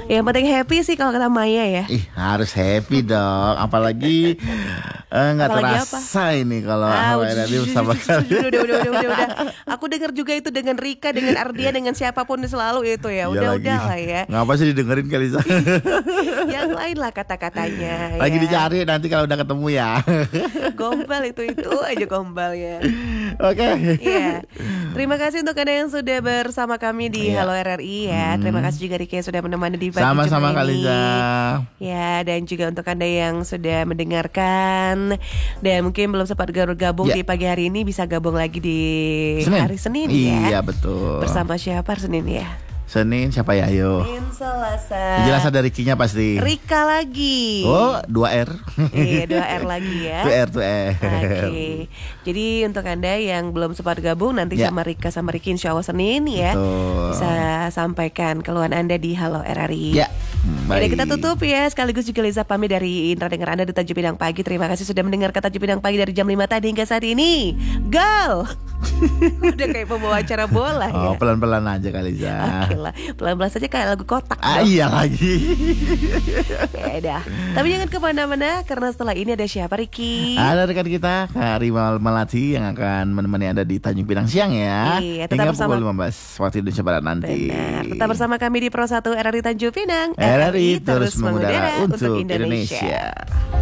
Yang penting happy sih kalau kata Maya ya. Ih, harus happy dong. Apalagi nggak terasa ini kalau HWRRI bersama kalian. Udah. Aku dengar juga itu dengan Rika, dengan Ardia, dengan siapapun selalu itu ya. Udah lah ya. Ngapa sih didengerin kali Sa? Yang lain lah kata-katanya. Lagi ya. Dicari nanti kalau udah ketemu ya. Gombal itu aja gombal ya. Oke. Iya. Terima kasih untuk Anda yang sudah bersama kami di Halo RRI ya. Terima kasih juga Rika yang sudah menemani di pagi sama-sama ini. Kaliza. Ya, dan juga untuk Anda yang sudah mendengarkan dan mungkin belum sempat gabung di pagi hari ini, bisa gabung lagi di hari Senin ya. Iya betul. Bersama siapa Senin ya? Senin siapa ya, ayo? Senin Selasa. Jelas ada Rikinya pasti. Rika lagi. Oh, 2R. Iya, 2R lagi ya. 2R. Oke. Jadi untuk Anda yang belum sempat gabung, nanti sama Rika sama Riki insya Allah Senin ya. Betul. Bisa sampaikan keluhan Anda di Halo RRI. Ya. Jadi kita tutup ya. Sekaligus juga Liza pamit dari Indra dengar Anda di Tanjung Pinang Pagi. Terima kasih sudah mendengarkan Tanjung Pinang Pagi dari jam 5 tadi hingga saat ini. Gal. Udah kayak pembawa acara bola ya. Oh, pelan-pelan aja kali Za. Oke lah, pelan-pelan saja kayak lagu kotak. Iya lagi. Ya dah. Tapi jangan kemana-mana karena setelah ini ada siapa Riki? Ada rekan kita Kak Rimal Melati yang akan menemani Anda di Tanjung Pinang siang ya. Iya, tetap hingga bersama pukul 15 waktu Indonesia Barat nanti. Benar. Tetap bersama kami di Pro 1 RRI Tanjung Pinang. RRI terus mengudara untuk Indonesia.